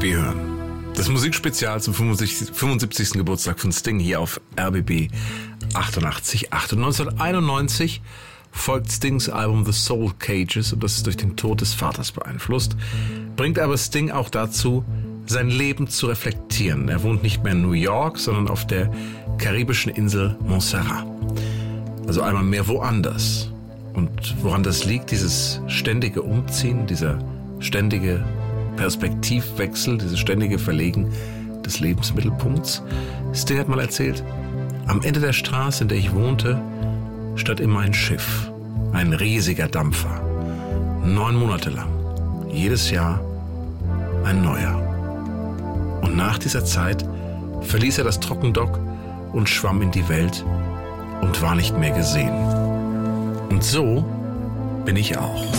Wir hören das Musikspezial zum 75. Geburtstag von Sting hier auf RBB 88.8. 1991 folgt Stings Album The Soul Cages und das ist durch den Tod des Vaters beeinflusst, bringt aber Sting auch dazu, sein Leben zu reflektieren. Er wohnt nicht mehr in New York, sondern auf der karibischen Insel Montserrat. Also einmal mehr woanders. Und woran das liegt, dieses ständige Umziehen, dieser ständige Perspektivwechsel, dieses ständige Verlegen des Lebensmittelpunkts. Sting hat mal erzählt, am Ende der Straße, in der ich wohnte, stand immer ein Schiff, ein riesiger Dampfer. 9 Monate lang, jedes Jahr ein neuer. Und nach dieser Zeit verließ er das Trockendock und schwamm in die Welt und war nicht mehr gesehen. Und so bin ich auch.